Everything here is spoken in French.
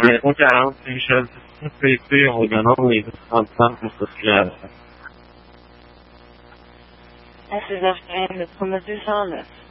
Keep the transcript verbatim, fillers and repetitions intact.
environ quarante échelles P P regardant les trente-cinq pour circulation. S is F N, from the Dusonus.